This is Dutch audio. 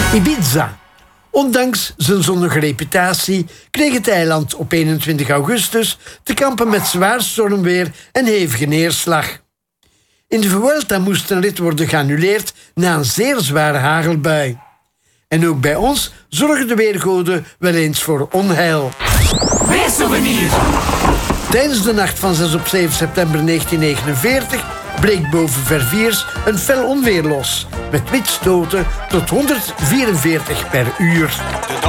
Ibiza. Ondanks zijn zonnige reputatie kreeg het eiland op 21 augustus te kampen met zwaar stormweer en hevige neerslag. In de Vuelta moest een rit worden geannuleerd na een zeer zware hagelbui. En ook bij ons zorgen de weergoden wel eens voor onheil. Weersouvenir. Tijdens de nacht van 6 op 7 september 1949 breekt boven Verviers een fel onweer los, met windstoten tot 144 per uur.